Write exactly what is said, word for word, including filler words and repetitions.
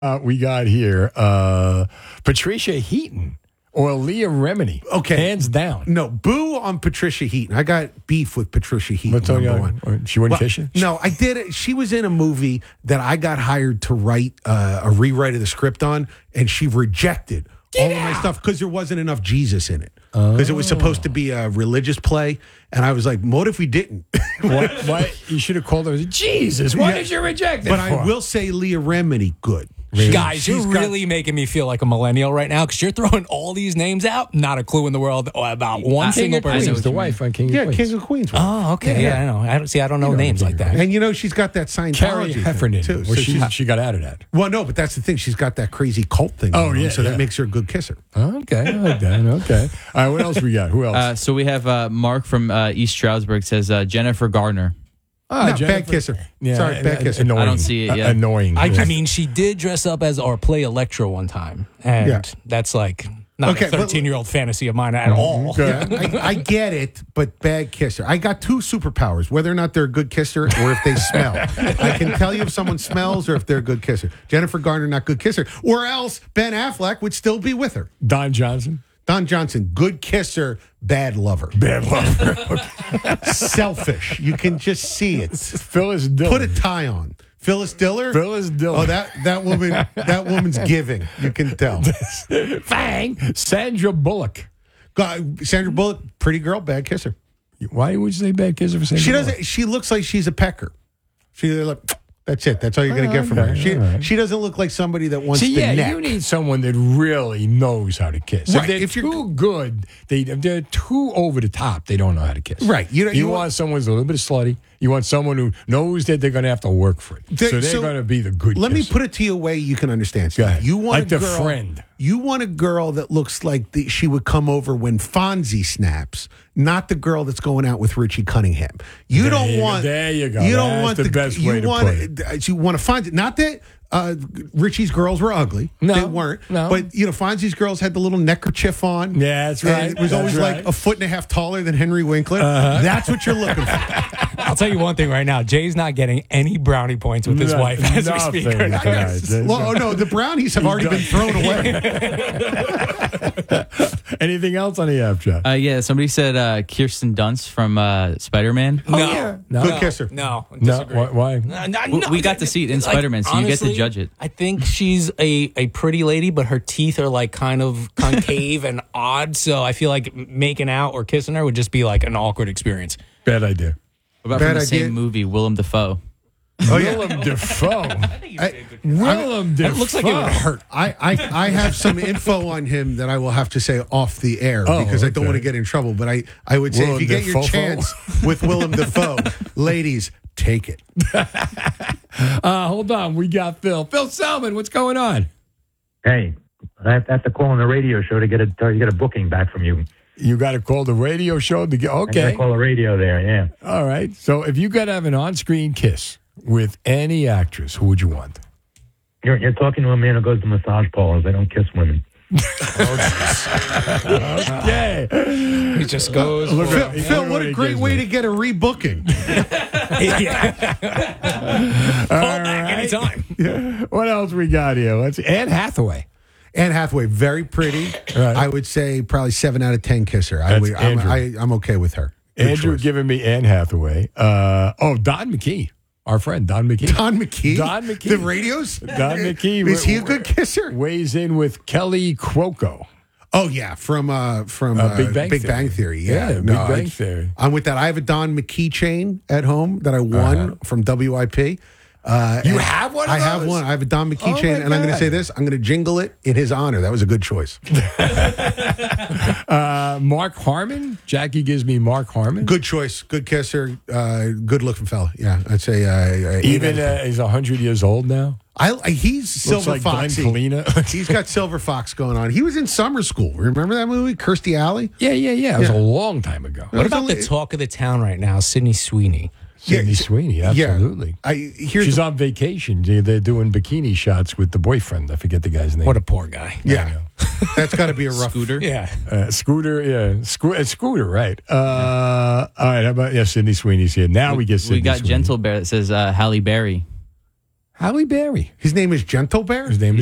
Uh, we got here uh, Patricia Heaton or Leah Remini. Okay. Hands down. No, boo on Patricia Heaton. I got beef with Patricia Heaton. What's on number your- one. She wouldn't Well, kiss you? No, I did it. She was in a movie that I got hired to write uh, a rewrite of the script on, and she rejected all of my stuff because there wasn't enough Jesus in it. Because it was supposed to be a religious play, and I was like, what if we didn't? Why, why you should have called her Jesus. Why Yeah. did you reject it? But for? I will say Leah Remini, good. Guys, She's you're got- really making me feel like a millennial right now because you're throwing all these names out. Not a clue in the world about one King single of Queens, person. the wife on King of Yeah, Queens. King of Queens. one. Oh, okay. Yeah, I know. I don't see. I don't know You know names King like of that. Queens. And you know, she's got that Carrie Scientology thing, Heffernan. too. Well, So she, she's- she got out of that. well, no, but that's the thing. She's got that crazy cult thing. Oh, going on, yeah, So yeah. that makes her a good kisser. Okay, I like that. Okay. All right, what else we got? Who else? Uh, so we have uh, Mark from uh, East Stroudsburg says uh, Jennifer Gardner. Ah, no, bad kisser. Sorry, bad kisser. Annoying. I don't see it Uh, yet. annoying. I, Yeah. I mean, she did dress up as or play Electra one time, and Yeah. that's like not Okay, a but- thirteen-year-old fantasy of mine at all. Okay. I, I get it, but bad kisser. I got two superpowers, whether or not they're a good kisser or if they smell. I can tell you if someone smells or if they're a good kisser. Jennifer Garner, not good kisser. Or else Ben Affleck would still be with her. Don Johnson. Don Johnson, good kisser, bad lover. Bad lover. Selfish. You can just see it. Phyllis Diller. Put a tie on. Phyllis Diller? Phyllis Diller. Oh, that, that woman, that woman's giving. You can tell. Fang. Sandra Bullock. God, Sandra Bullock, pretty girl, bad kisser. Why would you say bad kisser for Sandra She Bullock? doesn't. She looks like she's a pecker. She like that's it. That's all you're going to get from her. Okay, She all right. she doesn't look like somebody that wants See, to yeah, neck. you need someone that really knows how to kiss. Right, If they're if you're- too good, they if they're too over the top. They don't know how to kiss. Right, you You, don't- you want, want- someone who's a little bit slutty. You want someone who knows that they're going to have to work for it. They- so they're so going to be the good. Let me kisser. put it to you a way you can understand. Go Steve. ahead. You want Like a the girl, friend. You want a girl that looks like the, she would come over when Fonzie snaps, not the girl that's going out with Richie Cunningham. You There don't you go. want. There you go. You don't That's want the best you way to want, put it. You want to find it. Not that. Uh, Richie's girls were ugly. No, they weren't. no. But, you know, Fonzie's girls had the little neckerchief on. Yeah, that's and right. It was That's always right. like a foot and a half taller than Henry Winkler. Uh-huh. That's what you're looking for. I'll tell you one thing right now: Jay's not getting any brownie points with his No- wife as we nothing, speak. Right now. guys. Well, oh, no, the brownies have already been thrown away. Anything else on the app chat? Uh, yeah, somebody said uh, Kirsten Dunst from uh, Spider-Man. No, yeah. No. Good kisser. No, no, disagree. why? why? No, no, We- no, we got to see it in like, Spider-Man, so you get to honestly, judge it. I think she's a, a pretty lady, but her teeth are like kind of concave and odd. So I feel like making out or kissing her would just be like an awkward experience. Bad idea. What about Bad from the idea. same movie, Willem Dafoe? Oh, yeah. Willem Dafoe. I, Willem Dafoe. It looks like it would hurt. I, I, I have some info on him that I will have to say off the air Oh, because I don't okay. want to get in trouble. But I, I would say Willem if you get your Dafoe? chance with Willem Dafoe, ladies, take it. Uh, hold on. We got Phil. Phil Selman, what's going on? Hey, I have, I have to call on the radio show to get a to get a booking back from you. You got to call the radio show to get. I Okay. gotta call the radio there. Yeah. All right. So if you got to have an on-screen kiss with any actress, who would you want? You're, you're talking to a man who goes to massage parlors. I don't kiss women. Yeah. It just goes. Look Phil, at- Phil look what at a he great gives way me. to get a rebooking. Call back anytime. What else we got here? Let's see. Anne Hathaway. Anne Hathaway, very pretty. Right. I would say probably seven out of ten kisser. I That's would, I'm, Andrew. I, I'm okay with her. Good Andrew choice. giving me Anne Hathaway. Uh, oh, Don McKee. Our friend, Don McKee. Don McKee. Don McKee. The radios. Don McKee. Is he a good kisser? Weighs in with Kelly Cuoco. Oh yeah, from uh, from Uh, uh, Big Bang Theory. Theory. Yeah, Yeah, Big no, Bang I- Theory. I'm with that. I have a Don McKee chain at home that I won Uh-huh. from W I P. Uh, You and have one of I have those? one. I have a Don McKee Oh, chain, my and I'm going to God. say this: I'm going to jingle it in his honor. That was a good choice. Uh, Mark Harmon. Jackie gives me Mark Harmon. Good choice. Good kisser. Uh, good looking fella. Yeah, I'd say uh, uh, Even uh, he's one hundred years old now. I, I he's Silver like Glenn Foxy. Kalina. He's got Silver Fox going on. He was in Summer School. Remember that movie, Kirstie Alley? Yeah, yeah, yeah. It was Yeah. a long time ago. What about only- the talk of the town right now, Sydney Sweeney? Sydney Yeah, Sweeney, absolutely. Yeah. I here's She's on vacation. They- They're doing bikini shots with the boyfriend. I forget the guy's name. What a poor guy. yeah. That's got to be a rough. Scooter? Yeah. Uh, Scooter, yeah, Sco- uh, Scooter, right? Uh, all right, how about yeah? Sydney Sweeney's here now. We, get Sydney we got Sweeney. Gentle Bear that says uh, Halle Berry. Halle Berry. His name is Gentle Bear? His name is